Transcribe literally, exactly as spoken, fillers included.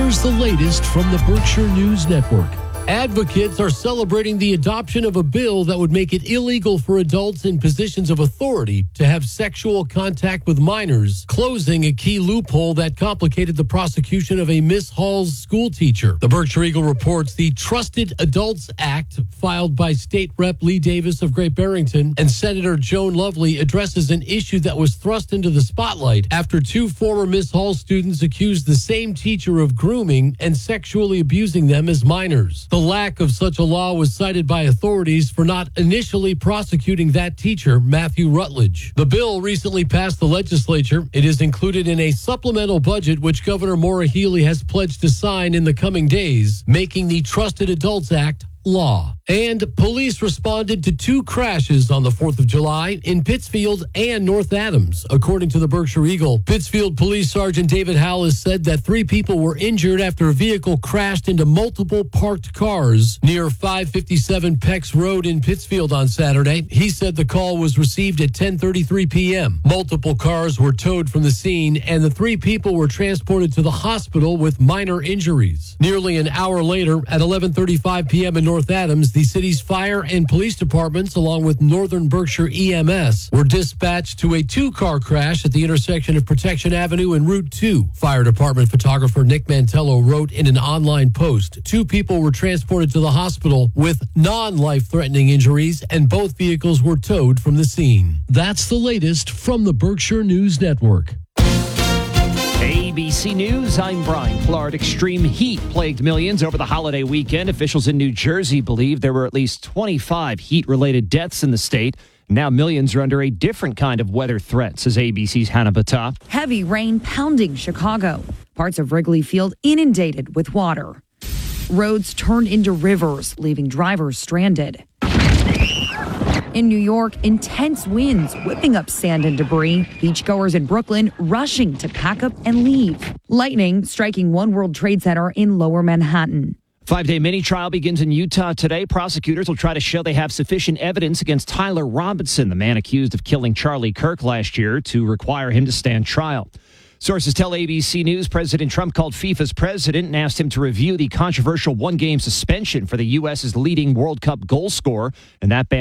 Here's the latest from the Berkshire News Network. Advocates are celebrating the adoption of a bill that would make it illegal for adults in positions of authority to have sexual contact with minors, closing a key loophole that complicated the prosecution of a Miss Hall's school teacher. The Berkshire Eagle reports the Trusted Adults Act, filed by State Representative Lee Davis of Great Barrington and Senator Joan Lovely, addresses an issue that was thrust into the spotlight after two former Miss Hall students accused the same teacher of grooming and sexually abusing them as minors. The lack of such a law was cited by authorities for not initially prosecuting that teacher, Matthew Rutledge. The bill recently passed the legislature. It is included in a supplemental budget which Governor Maura Healey has pledged to sign in the coming days, making the Trusted Adults Act law. And police responded to two crashes on the fourth of July in Pittsfield and North Adams. According to the Berkshire Eagle, Pittsfield Police Sergeant David Howell said that three people were injured after a vehicle crashed into multiple parked cars near five fifty-seven Pex Road in Pittsfield on Saturday. He said the call was received at ten thirty-three p.m. Multiple cars were towed from the scene, and the three people were transported to the hospital with minor injuries. Nearly an hour later, at eleven thirty-five p.m. in North Adams, the city's fire and police departments, along with Northern Berkshire E M S, were dispatched to a two-car crash at the intersection of Protection Avenue and Route two. Fire department photographer Nick Mantello wrote in an online post, two people were transported to the hospital with non-life-threatening injuries, and both vehicles were towed from the scene. That's the latest from the Berkshire News Network. A B C News, I'm Brian Clark. Extreme heat plagued millions over the holiday weekend. Officials in New Jersey believe there were at least twenty-five heat-related deaths in the state. Now millions are under a different kind of weather threat, says A B C's Hannah Batah. Heavy rain pounding Chicago. Parts of Wrigley Field inundated with water. Roads turned into rivers, leaving drivers stranded. In New York, intense winds whipping up sand and debris. Beachgoers in Brooklyn rushing to pack up and leave. Lightning striking One World Trade Center in Lower Manhattan. Five-day mini-trial begins in Utah today. Prosecutors will try to show they have sufficient evidence against Tyler Robinson, the man accused of killing Charlie Kirk last year, to require him to stand trial. Sources tell A B C News President Trump called FIFA's president and asked him to review the controversial one-game suspension for the U S's leading World Cup goal scorer, and that ban